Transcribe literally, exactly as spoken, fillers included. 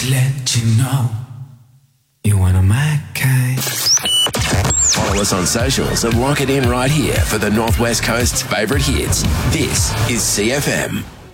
to let you know you're one of my kind. Follow us on socials and lock it in right here for the Northwest Coast's favourite hits. This is C F M.